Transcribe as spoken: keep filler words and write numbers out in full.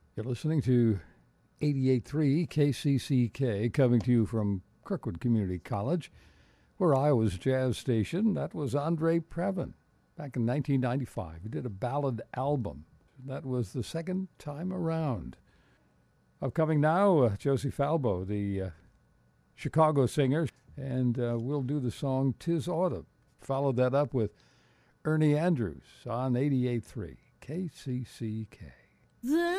You're listening to eighty-eight point three K C C K, coming to you from Kirkwood Community College. We're Iowa's jazz station. That was Andre Previn back in nineteen ninety-five. He did a ballad album. That was the second time around. Upcoming now, uh, Josie Falbo, the uh, Chicago singer, and uh, we'll do the song "'Tis Autumn." Follow that up with Ernie Andrews on eighty-eight point three K C C K.